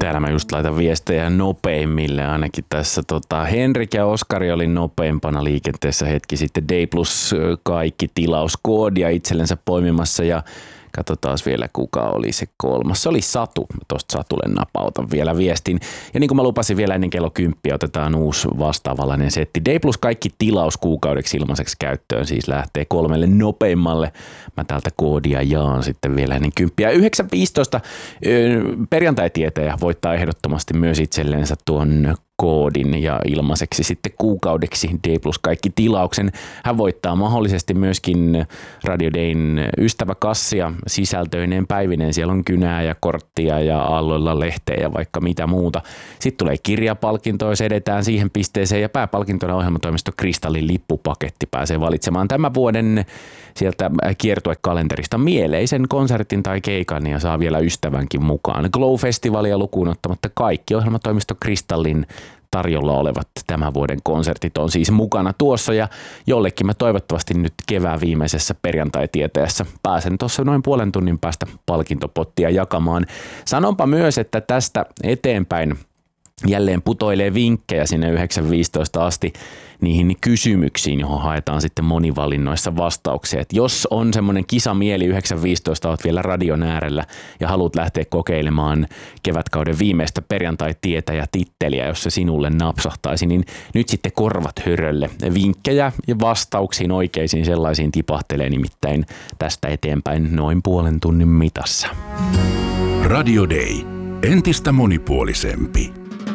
Täällä mä just laitan viestejä nopeimmille, ainakin tässä Henrik ja Oskari oli nopeimpana liikenteessä hetki sitten. D plus kaikki tilauskoodia itsellensä poimimassa ja katsotaan vielä kuka oli se kolmas. Se oli Satu. Tuosta Satulle napautan vielä viestin. Ja niin kuin mä lupasin vielä ennen kello 10 otetaan uusi vastaavallainen setti. D plus kaikki tilaus kuukaudeksi ilmaiseksi käyttöön siis lähtee 3 nopeimmalle. Mä täältä koodia jaan sitten vielä ennen 10. 9.15 perjantai-tietäjä voittaa ehdottomasti myös itsellensä tuon koodin ja ilmaiseksi sitten kuukaudeksi D plus kaikki tilauksen. Hän voittaa mahdollisesti myöskin Radio Dayn ystäväkassia sisältöineen päivineen. Siellä on kynää ja korttia ja aalloilla lehteä ja vaikka mitä muuta. Sitten tulee kirjapalkinto, jos edetään siihen pisteeseen ja pääpalkintona ohjelmatoimisto Kristallin lippupaketti pääsee valitsemaan tämän vuoden sieltä kiertuekalenterista mieleisen konsertin tai keikan ja saa vielä ystävänkin mukaan. Glow-festivalia lukuun ottamatta kaikki ohjelmatoimisto Kristallin tarjolla olevat tämän vuoden konsertit on siis mukana tuossa ja jollekin mä toivottavasti nyt kevään viimeisessä perjantai-tietäjässä pääsen tuossa noin puolen tunnin päästä palkintopottia jakamaan. Sanonpa myös, että tästä eteenpäin jälleen putoilee vinkkejä sinne 9.15 asti niihin kysymyksiin, johon haetaan sitten monivalinnoissa vastauksia. Et jos on semmoinen kisamieli 9.15, olet vielä radion äärellä ja haluat lähteä kokeilemaan kevätkauden viimeistä perjantai-tietäjä-titteliä, jos se sinulle napsahtaisi, niin nyt sitten korvat hörölle. Vinkkejä ja vastauksiin oikeisiin sellaisiin tipahtelee nimittäin tästä eteenpäin noin puolen tunnin mitassa. Radio Day. Entistä monipuolisempi.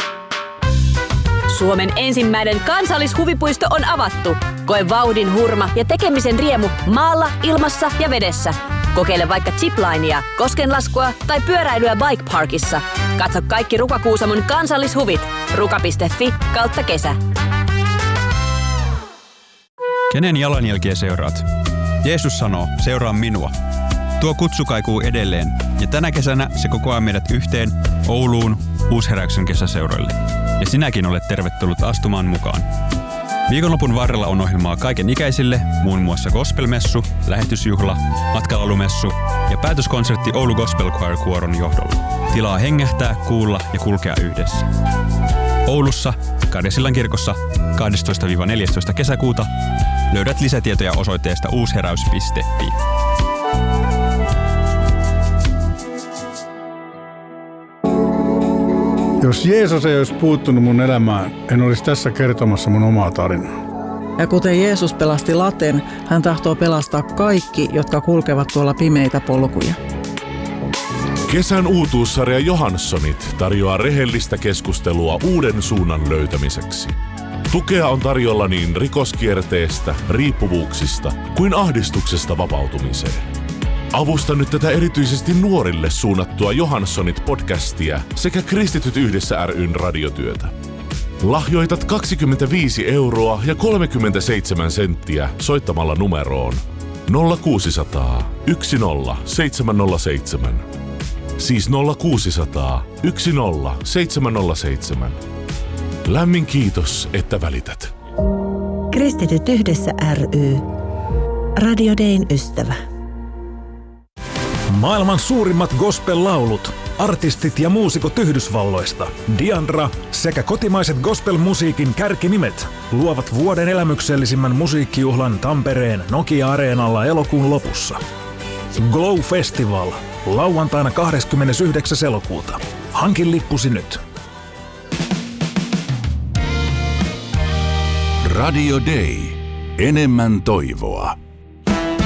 Suomen ensimmäinen kansallishuvipuisto on avattu. Koe vauhdin hurma ja tekemisen riemu maalla, ilmassa ja vedessä. Kokeile vaikka ziplinea, koskenlaskua tai pyöräilyä Bike Parkissa. Katso kaikki Ruka-Kuusamon kansallishuvit. ruka.fi/kesä. Kenen jalanjälkiä seuraat? Jeesus sanoo, seuraa minua. Tuo kutsu kaikuu edelleen ja tänä kesänä se kokoaa meidät yhteen Ouluun Uusheräyksen kesäseuroille. Ja sinäkin olet tervetullut astumaan mukaan. Viikonlopun varrella on ohjelmaa kaiken ikäisille, muun muassa gospelmessu, lähetysjuhla, matkalaulumessu ja päätöskonsertti Oulu Gospel Choir Kuoron johdolla. Tilaa hengähtää, kuulla ja kulkea yhdessä. Oulussa, Karjasillan kirkossa 12-14 kesäkuuta löydät lisätietoja osoitteesta uusheräys.fi. Jos Jeesus ei olisi puuttunut mun elämään, en olisi tässä kertomassa mun omaa tarinaa. Ja kuten Jeesus pelasti laten, hän tahtoo pelastaa kaikki, jotka kulkevat tuolla pimeitä polkuja. Kesän uutuussarja Johanssonit tarjoaa rehellistä keskustelua uuden suunnan löytämiseksi. Tukea on tarjolla niin rikoskierteestä, riippuvuuksista kuin ahdistuksesta vapautumiseen. Avusta nyt tätä erityisesti nuorille suunnattua Johannssonit-podcastia sekä Kristityt yhdessä ry:n radiotyötä. Lahjoitat 25 € ja 37 senttiä soittamalla numeroon 0600 10 707. Siis 0600 10 707. Lämmin kiitos, että välität. Kristityt yhdessä ry. Radio Dayn ystävä. Maailman suurimmat gospel-laulut, artistit ja muusikot Yhdysvalloista, Diandra sekä kotimaiset gospel-musiikin kärkinimet luovat vuoden elämyksellisimmän musiikkijuhlan Tampereen Nokia-areenalla elokuun lopussa. Glow Festival, lauantaina 29. elokuuta. Hankin lippusi nyt. Radio Day. Enemmän toivoa.